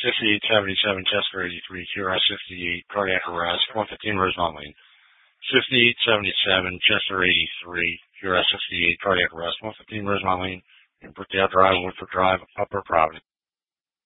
5877 Chester 83, QRS 58, cardiac arrest, 115 Rosemont Lane. 5877 Chester 83, QRS 68, cardiac arrest, 115 Rosemont Lane, and Brookdale Drive, Woodford Drive, Upper Providence.